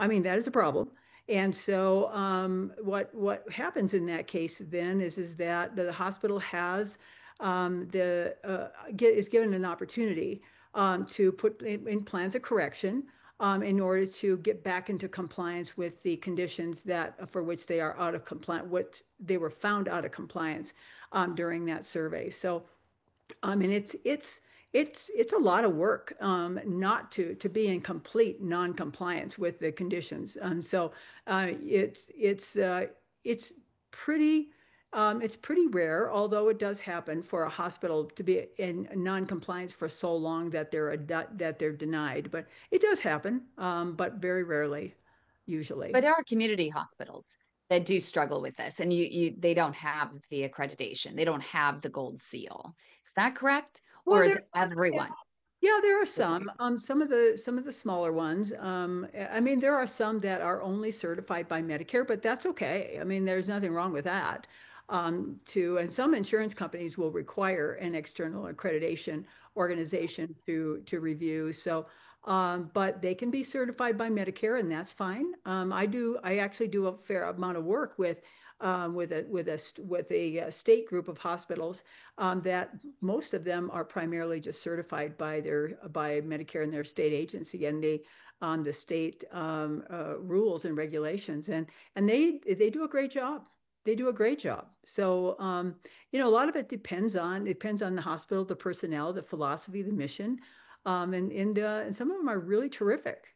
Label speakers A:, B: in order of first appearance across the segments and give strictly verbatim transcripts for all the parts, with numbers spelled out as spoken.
A: I mean, that is a problem. And so, um, what what happens in that case then is is that the hospital has um, the uh, get, is given an opportunity um, to put in, in plans of correction um, in order to get back into compliance with the conditions that for which they are out of compliance, what they were found out of compliance um, during that survey. So. I mean, it's it's it's it's a lot of work um, not to to be in complete non-compliance with the conditions. Um, so uh, it's it's uh, it's pretty um, it's pretty rare, although it does happen for a hospital to be in non-compliance for so long that they're that they're denied. But it does happen, um, but very rarely,
B: But
A: usually.
B: there are community hospitals that do struggle with this, and you, you they don't have the accreditation. They don't have the gold seal. Is that correct? Or
A: Well,
B: is
A: there.
B: everyone?
A: Yeah, there are some. Um, some of the some of the smaller ones. Um, I mean, there are some that are only certified by Medicare, but that's okay. I mean, there's nothing wrong with that. Um, to and some insurance companies will require an external accreditation organization to to review. So, um, but they can be certified by Medicare, and that's fine. Um, I do. I actually do a fair amount of work with. Um, with a with a with a, uh state group of hospitals um, that most of them are primarily just certified by their by Medicare and their state agency and they on the state um, uh, rules and regulations and and they they do a great job. They do a great job. So um, you know, a lot of it depends on it depends on the hospital, the personnel, the philosophy, the mission, um, and and uh, and some of them are really terrific.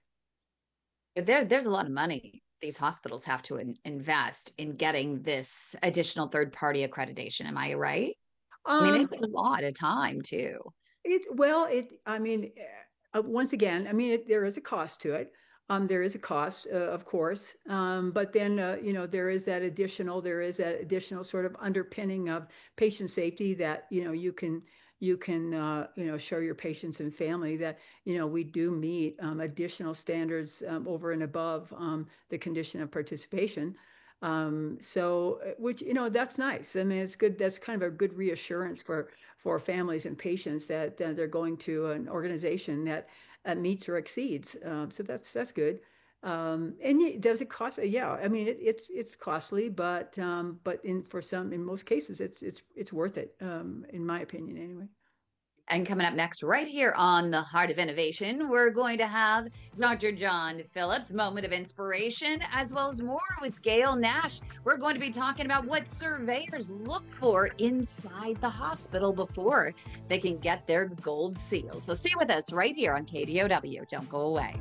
B: There, there's a lot of money these hospitals have to in, invest in getting this additional third party accreditation. Am I right? I mean,
A: Um,
B: it's a lot of time too.
A: It well, it I mean, uh, once again, I mean, it, there is a cost to it. Um, there is a cost, uh, of course, um, but then uh, you know there is that additional there is that additional sort of underpinning of patient safety that you know you can you can uh, you know show your patients and family that you know we do meet um, additional standards um, over and above um, the condition of participation. Um, so, uh, which, you know, that's nice. I mean, it's good. That's kind of a good reassurance for for families and patients that uh, they're going to an organization that uh, meets or exceeds. Um, so that's that's good. Um, and y- does it cost? Yeah, I mean, it, it's it's costly, but um, but in for some, in most cases, it's it's it's worth it, um, in my opinion, anyway.
B: And coming up next, right here on the Heart of Innovation, we're going to have Doctor John Phillips' moment of inspiration, as well as more with Gail Nash. We're going to be talking about what surveyors look for inside the hospital before they can get their gold seal. So stay with us right here on K D O W. Don't go away.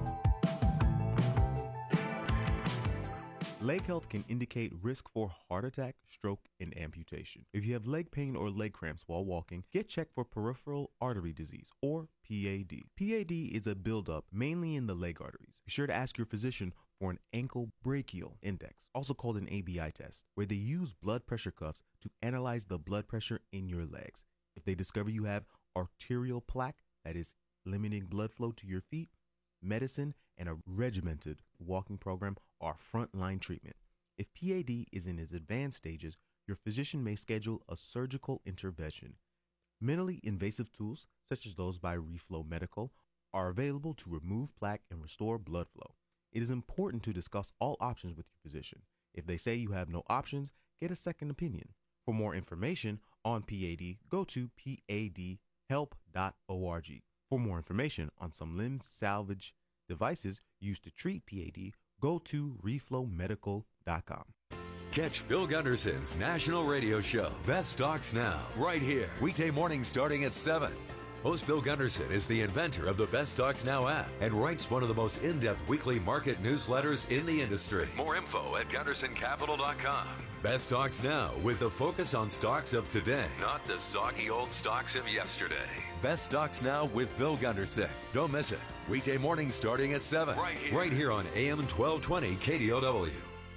C: Leg health can indicate risk for heart attack, stroke, and amputation. If you have leg pain or leg cramps while walking, get checked for peripheral artery disease or P A D. P A D is a buildup mainly in the leg arteries. Be sure to ask your physician for an ankle brachial index, also called an A B I test, where they use blood pressure cuffs to analyze the blood pressure in your legs. If they discover you have arterial plaque, that is limiting blood flow to your feet, medicine and a regimented walking program are frontline treatment. If P A D is in its advanced stages, your physician may schedule a surgical intervention. Minimally invasive tools, such as those by Reflow Medical, are available to remove plaque and restore blood flow. It is important to discuss all options with your physician. If they say you have no options, get a second opinion. For more information on P A D, go to pad help dot org. For more information on some limb salvage devices used to treat P A D, go to reflow medical dot com.
D: Catch Bill Gunderson's national radio show, Best Stocks Now, right here, weekday mornings starting at seven. Host Bill Gunderson is the inventor of the Best Stocks Now app and writes one of the most in-depth weekly market newsletters in the industry. More info at gunderson capital dot com. Best Stocks Now, with a focus on stocks of today, not the soggy old stocks of yesterday. Best Stocks Now with Bill Gunderson. Don't miss it. Weekday mornings starting at seven. Right here, right here on A M twelve twenty K D O W.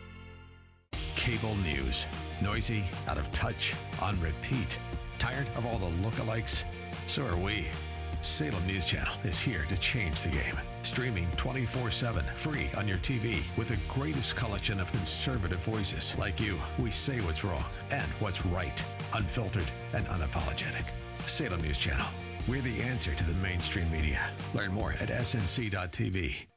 E: Cable news. Noisy, out of touch, on repeat. Tired of all the lookalikes? So are we. Salem News Channel is here to change the game. Streaming twenty-four seven, free on your T V, with the greatest collection of conservative voices like you. We say what's wrong and what's right, unfiltered and unapologetic. Salem News Channel. We're the answer to the mainstream media. Learn more at S N C dot T V.